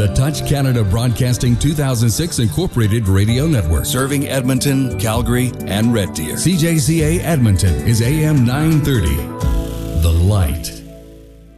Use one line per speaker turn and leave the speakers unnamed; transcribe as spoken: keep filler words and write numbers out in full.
the Touch Canada Broadcasting two thousand six Incorporated Radio Network, serving Edmonton, Calgary, and Red Deer. C J C A Edmonton is A M nine thirty. The Light.